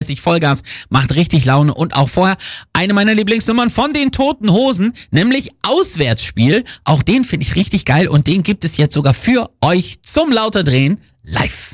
regelmäßig Vollgas, macht richtig Laune und auch vorher eine meiner Lieblingsnummern von den Toten Hosen, nämlich Auswärtsspiel. Auch den finde ich richtig geil und den gibt es jetzt sogar für euch zum Lauter drehen live.